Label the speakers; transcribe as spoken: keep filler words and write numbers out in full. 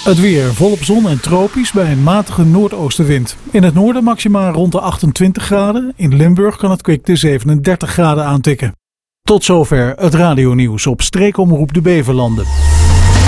Speaker 1: Het weer volop zon en tropisch bij een matige noordoostenwind. In het noorden maximaal rond de achtentwintig graden. In Limburg kan het kwik de zevenendertig graden aantikken. Tot zover het radionieuws op Streekomroep de Beverlanden.